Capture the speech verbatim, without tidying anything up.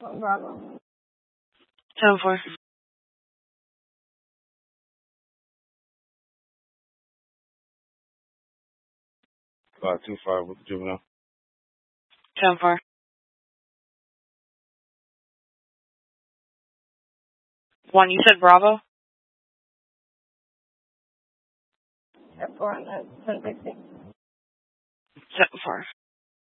Bravo. ten four. five two five with the juvenile. ten four. One, you said Bravo? ten four on the ten sixty. ten four.